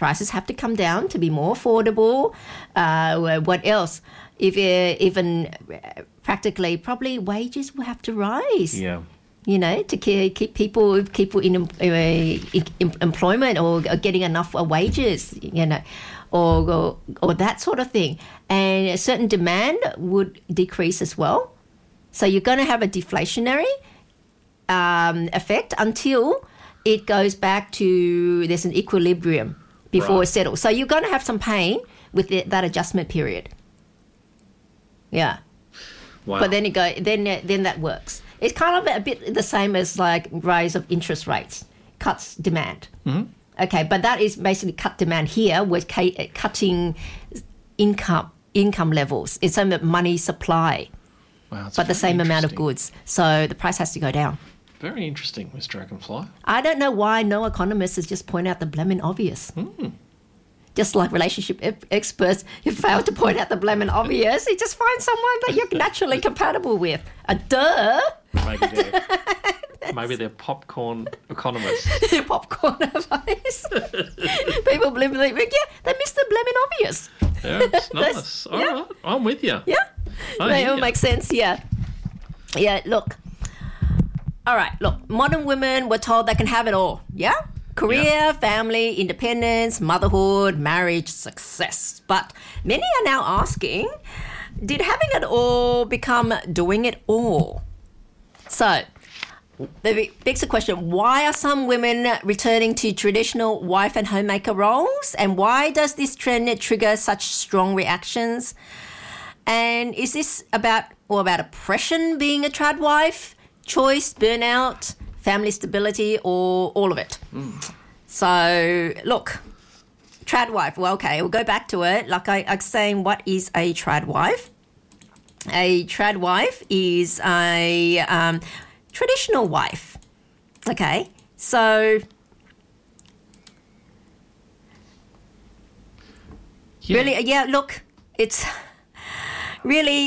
prices have to come down to be more affordable. What else? If even practically, probably wages will have to rise. Yeah. You know, to keep people in employment or getting enough wages, you know, or that sort of thing. And a certain demand would decrease as well. So you're going to have a deflationary effect until it goes back to there's an equilibrium before it settles. So you're going to have some pain with that adjustment period. Yeah. Wow. But then then that works. It's kind of a bit the same as like rise of interest rates, cuts demand. Mm-hmm. Okay, but that is basically cut demand here. We're cutting income levels. It's a money supply, but the same amount of goods. So the price has to go down. Very interesting, Miss Dragonfly. I don't know why no economist has just pointed out the blaming obvious. Just like relationship experts, you fail to point out the blaming obvious. You just find someone that you're naturally compatible with. Duh. Maybe they're popcorn economists. Popcorn advice. People believe, they miss the blaming obvious. Yeah, it's nice. All right, I'm with you. Yeah, they all make sense. Yeah, look. All right, look. Modern women were told they can have it all. Yeah. Career, family, independence, motherhood, marriage, success. But many are now asking, did having it all become doing it all? So, the begs the question, why are some women returning to traditional wife and homemaker roles? And why does this trend trigger such strong reactions? And is this about oppression being a trad wife, choice, burnout, family stability, or all of it? So, look, trad wife. Well, okay, we'll go back to it. Like I'm saying, what is a trad wife? A trad wife is a traditional wife. Okay, so look, it's really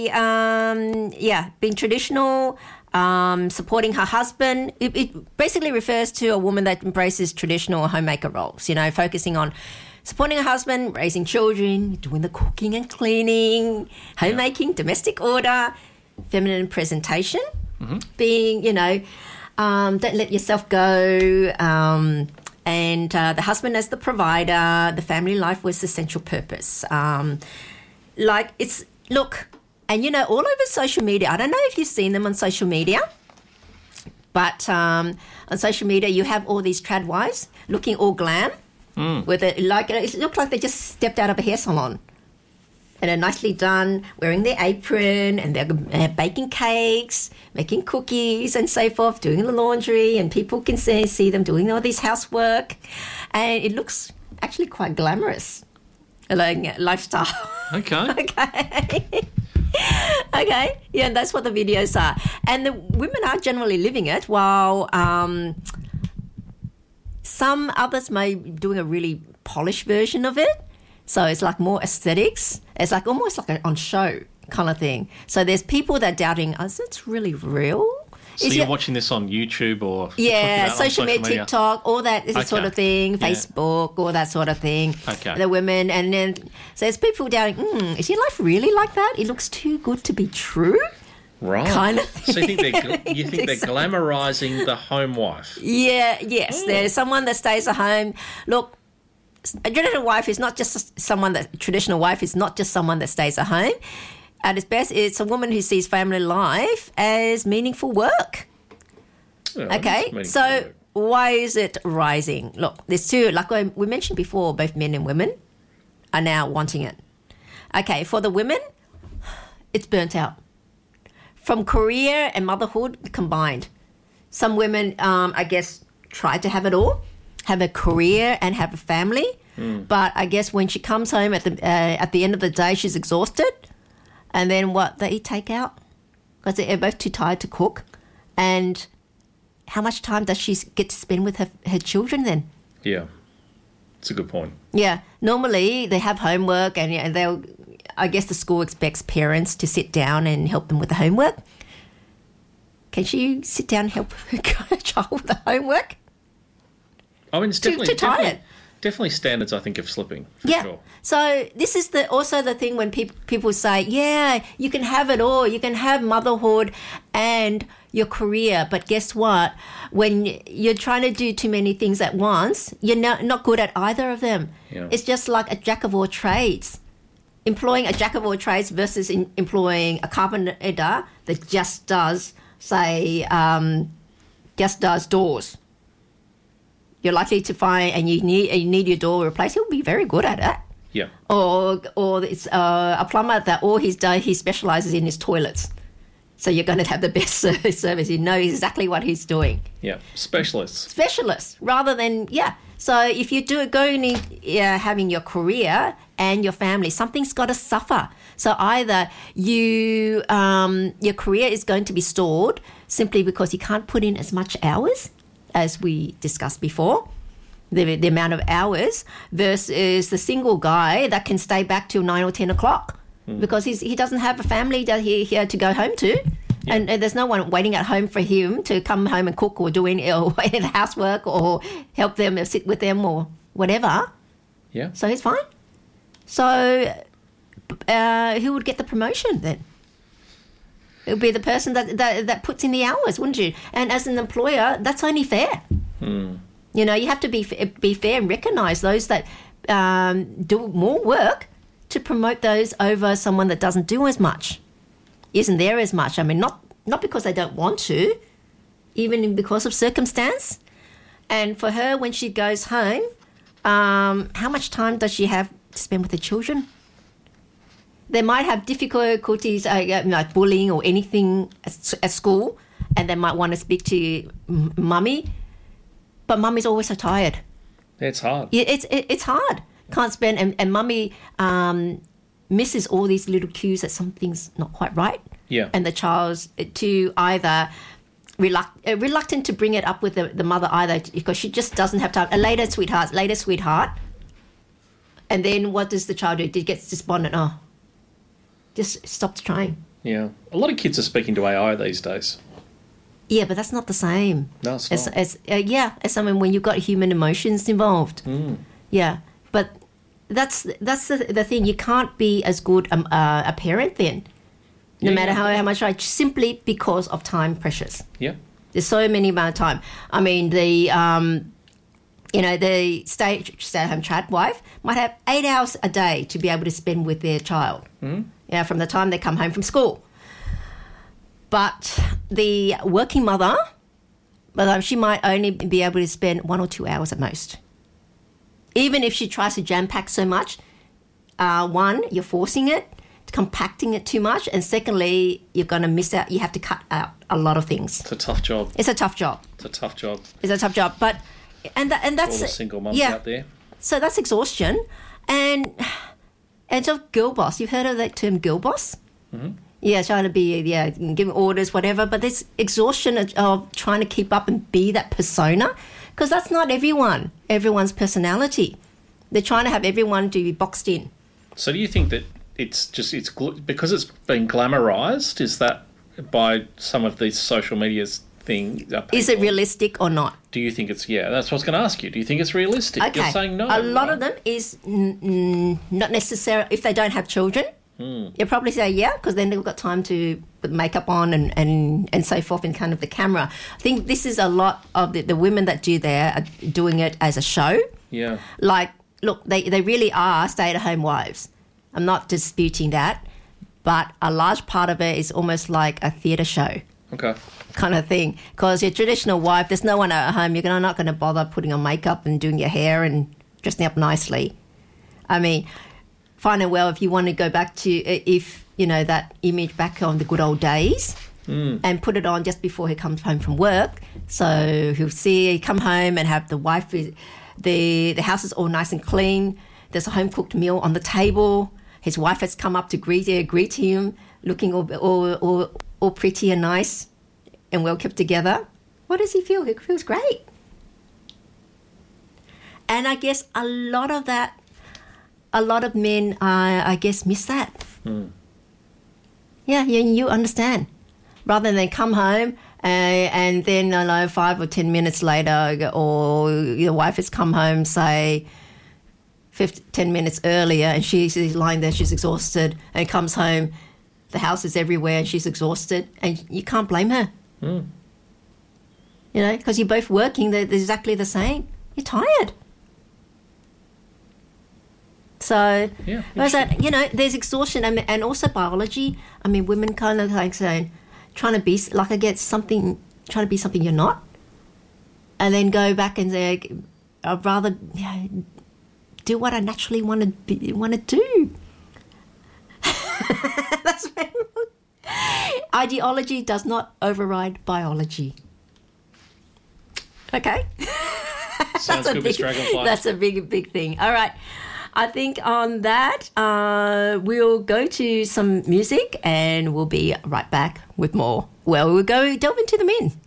being traditional. Supporting her husband. It basically refers to a woman that embraces traditional homemaker roles, you know, focusing on supporting her husband, raising children, doing the cooking and cleaning, homemaking, domestic order, feminine presentation, being, you know, don't let yourself go, and the husband as the provider, the family life was essential purpose. And, you know, all over social media, I don't know if you've seen them on social media, but on social media you have all these trad wives looking all glam. With it looked like they just stepped out of a hair salon. And they're nicely done, wearing their apron, and they're baking cakes, making cookies and so forth, doing the laundry, and people can see them doing all this housework. And it looks actually quite glamorous, like lifestyle. Okay. Okay, yeah, that's what the videos are. And the women are generally living it, while some others may be doing a really polished version of it. So it's like more aesthetics. It's like almost like an on show kind of thing. So there's people that are doubting, is it really real? So you're watching this on YouTube or... Yeah, social media, TikTok, all that sort of thing, Facebook, all that sort of thing. Okay. The women, and then so there's people doubting, is your life really like that? It looks too good to be true? Right. Kind of thing. So you think they're glamorising the home wife? Yeah, yes. There's someone that stays at home. Look, a traditional wife is not just someone that stays at home. At its best, it's a woman who sees family life as meaningful work. Yeah, okay, so why is it rising? Look, there's two, like we mentioned before, both men and women are now wanting it. Okay, for the women, it's burnt out. From career and motherhood combined. Some women, I guess, try to have it all, have a career and have a family. But I guess when she comes home at the end of the day, she's exhausted. And then what? They eat takeout because they're both too tired to cook. And how much time does she get to spend with her children then? Yeah, it's a good point. Yeah, normally they have homework and I guess the school expects parents to sit down and help them with the homework. Can she sit down and help her child with the homework? I mean, it's definitely Definitely standards, I think, of slipping, for Yeah. sure. So this is also the thing when people say, yeah, you can have it all. You can have motherhood and your career. But guess what? When you're trying to do too many things at once, you're not good at either of them. Yeah. It's just like a jack of all trades. Employing a jack of all trades versus employing a carpenter that just does, say, just does doors. You're likely to find, and you need your door replaced. He'll be very good at it. Yeah. Or it's a plumber that all he specialises in is toilets. So you're going to have the best service. You know exactly what he's doing. Yeah. Specialists. Rather than So if you going having your career and your family, something's got to suffer. So either your career is going to be stalled simply because you can't put in as much hours as we discussed before, the amount of hours, versus the single guy that can stay back till 9 or 10 o'clock because he doesn't have a family that he had to go home to. Yeah. And there's no one waiting at home for him to come home and cook or do any housework or help them or sit with them or whatever. Yeah. So he's fine. So who would get the promotion then? It would be the person that puts in the hours, wouldn't you? And as an employer, that's only fair. You know, you have to be fair and recognise those that do more work to promote those over someone that doesn't do as much, isn't there as much. I mean, not because they don't want to, even because of circumstance. And for her, when she goes home, how much time does she have to spend with the children? They might have difficulties like bullying or anything at school, and they might want to speak to mummy, but mummy's always so tired. It's hard. It's hard. Can't spend, and mummy misses all these little cues that something's not quite right. Yeah. And the child's to either reluctant to bring it up with the mother either because she just doesn't have time. Later, sweetheart. And then what does the child do? It gets despondent. Oh, just stopped trying. Yeah. A lot of kids are speaking to AI these days. Yeah, but that's not the same. No, it's not. As someone when you've got human emotions involved. Yeah, but that's the thing. You can't be as good a parent then, no matter how much I simply because of time pressures. Yeah. There's so many amount of time. I mean, the stay-at-home trad wife might have 8 hours a day to be able to spend with their child. From the time they come home from school. But the working mother, she might only be able to spend 1 or 2 hours at most. Even if she tries to jam-pack so much, one, you're forcing it, compacting it too much, and secondly, you're going to miss out. You have to cut out a lot of things. It's a tough job. It's a tough job. But and that's all the single mums out there. So that's exhaustion, and so girl boss. You've heard of that term, girl boss? Mm-hmm. Yeah, trying to be giving orders, whatever. But there's exhaustion of trying to keep up and be that persona, because that's not everyone's personality. They're trying to have everyone to be boxed in. So do you think that it's because it's been glamorized? Is that by some of these social media's thing? Is it realistic or not? Do you think it's that's what I was going to ask you. Do you think it's realistic? Okay. You're saying no. A lot of them is not necessarily if they don't have children. You'll probably say because then they've got time to put makeup on and so forth in kind of the camera. I think this is a lot of the women that do there are doing it as a show. Yeah. Like, look, they really are stay-at-home wives. I'm not disputing that, but a large part of it is almost like a theatre show. Okay. Kind of thing. Because your traditional wife, there's no one at home. You're not going to bother putting on makeup and doing your hair and dressing up nicely. I mean, fine and well if you want to go back to, that image back on the good old days and put it on just before he comes home from work. So he'll come home and have the wife, the house is all nice and clean. There's a home-cooked meal on the table. His wife has come up to greet him, looking all pretty and nice and well kept together. What does he feel? He feels great. And I guess a lot of men, I guess, miss that. Yeah, you understand. Rather than come home and then 5 or 10 minutes later, or your wife has come home, say, 10 minutes earlier, and she's lying there, she's exhausted, and comes home, the house is everywhere, and she's exhausted, and you can't blame her. Mm. You know, because you're both working, they're exactly the same. You're tired. So, you know, there's exhaustion and also biology. I mean, women kind of like saying, trying to be you're not, and then go back and say, I'd rather do what I naturally want to do. That's ideology does not override biology. Okay. Sounds good, Miss Dragonfly. That's a big thing. All right. I think on that, we'll go to some music and we'll be right back with more. Well, we'll go delve into the men.